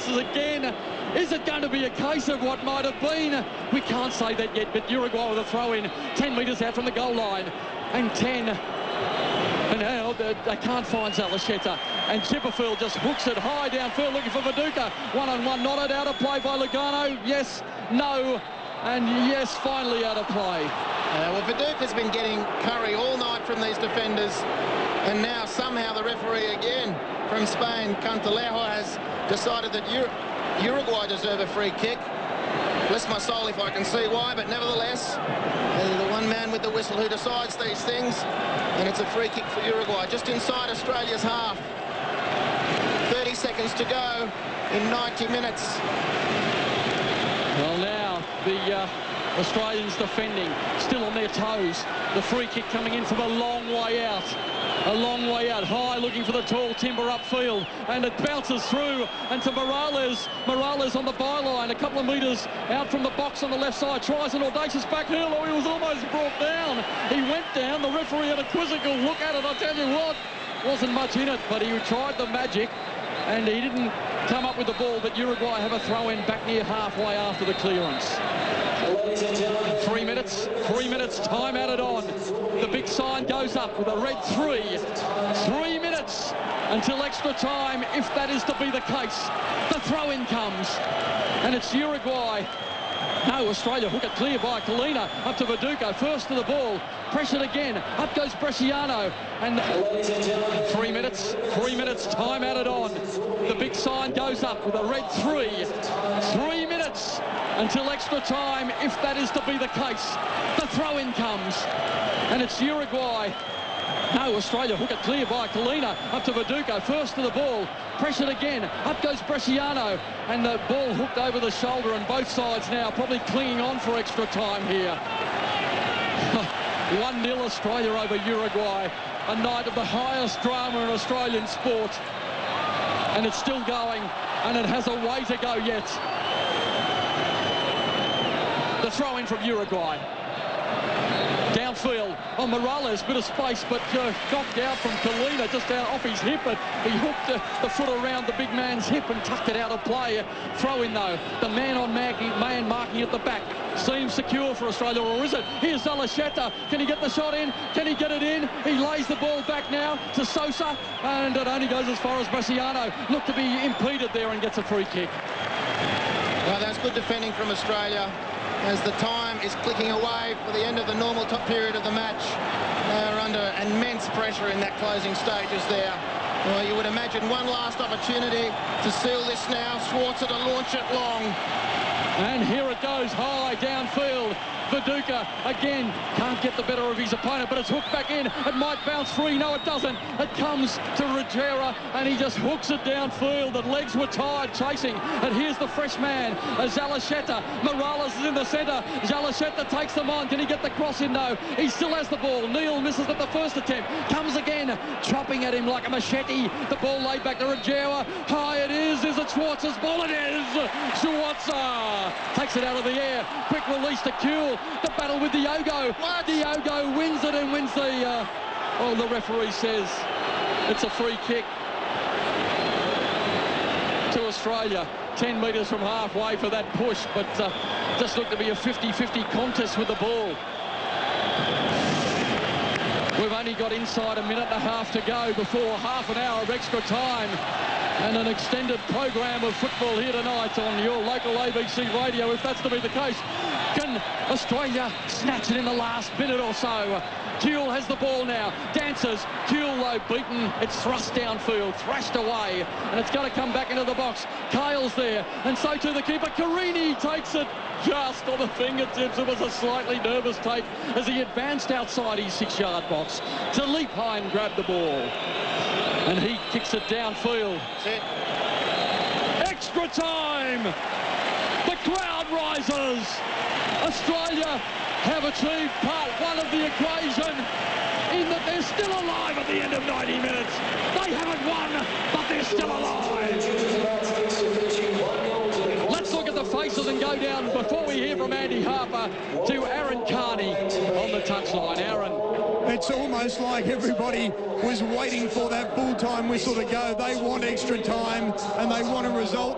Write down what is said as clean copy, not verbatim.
misses again. Is it going to be a case of what might have been? We can't say that yet, but Uruguay with a throw-in, 10 metres out from the goal line. And 10. And now they can't find Zalacheta. And Chipperfield just hooks it high downfield looking for Viduka. One-on-one, not out of play by Lugano. Yes, no, and yes, finally out of play. Well, Viduka's been getting curry all night from these defenders. And now somehow the referee again from Spain, Cantalejo, has decided that Uruguay deserve a free kick. Bless my soul if I can see why, but nevertheless, the one man with the whistle who decides these things, and it's a free kick for Uruguay, just inside Australia's half. 30 seconds to go in 90 minutes. Well, now the Australians defending, still on their toes. The free kick coming in from a long way out. A long way out, high, looking for the tall timber upfield, and it bounces through, and to Morales. Morales on the byline, a couple of metres out from the box on the left side, tries an audacious back heel. Oh, he was almost brought down. He went down. The referee had a quizzical look at it, I tell you what. Wasn't much in it, but he tried the magic, and he didn't come up with the ball, but Uruguay have a throw-in back near halfway after the clearance. 3 minutes, time added on. The big sign goes up with a red 3. 3 minutes until extra time, if that is to be the case. The throw-in comes, and it's Uruguay. No, Australia hook it clear by Colina, up to Viduka, first to the ball, pressured again, up goes Bresciano, and 3 minutes, time added on. The big sign goes up with a red 3. 3 minutes until extra time, if that is to be the case. The throw-in comes, and it's Uruguay. No, Australia hook it clear by Colina, up to Viduka, first to the ball, pressured again, up goes Bresciano, and the ball hooked over the shoulder, and both sides now probably clinging on for extra time here. 1-0 Australia over Uruguay, a night of the highest drama in Australian sport, and it's still going, and it has a way to go yet. The throw-in from Uruguay. Downfield on Morales, bit of space, but knocked out from Colina, just out off his hip, but he hooked the foot around the big man's hip and tucked it out of play. Throw in though, the man marking at the back seems secure for Australia, or is it? Here's Zalacheta, can he get the shot in? Can he get it in? He lays the ball back now to Sosa, and it only goes as far as Bresciano. Looked to be impeded there and gets a free kick. Well, that's good defending from Australia, as the time is clicking away for the end of the normal top period of the match. They are under immense pressure in that closing stages there. Well, you would imagine one last opportunity to seal this now. Schwarzer to launch it long. And here it goes, high downfield. Viduka again can't get the better of his opponent, but it's hooked back in. It might bounce free. No, it doesn't. It comes to Ruggiero, and he just hooks it downfield. The legs were tired chasing. And here's the fresh man, Zalacheta. Morales is in the centre. Zalacheta takes them on. Can he get the cross in? No. He still has the ball. Neal misses at the first attempt. Comes again, chopping at him like a machete. The ball laid back to Ruggiero. High it is. Is it Schwarzer's ball? It is. Schwarzer takes it out of the air. Quick release to Kuhl. The battle with Diogo. Diogo wins it and wins the... the referee says it's a free kick to Australia. 10 metres from halfway for that push, but just looked to be a 50-50 contest with the ball. We've only got inside a minute and a half to go before half an hour of extra time, and an extended program of football here tonight on your local ABC radio, if that's to be the case. Can Australia snatch it in the last minute or so? Kuhl has the ball now, dances, Kuhl though beaten, it's thrust downfield, thrashed away, and it's going to come back into the box. Kale's there, and so too the keeper. Carini takes it just on the fingertips. It was a slightly nervous take as he advanced outside his 6-yard box to leap high and grab the ball. And he kicks it downfield. Extra time! The crowd rises! Australia have achieved part one of the equation in that they're still alive at the end of 90 minutes. They haven't won, but they're still alive. Let's look at the faces and go down, before we hear from Andy Harper, to Aaron Carney on the touchline. Aaron. It's almost like everybody was waiting for that full-time whistle to go. They want extra time and they want a result.